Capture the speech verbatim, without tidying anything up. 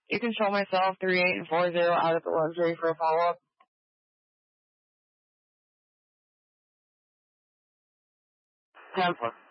You can show myself three eight and four zero out at the luxury for a follow-up. ten four.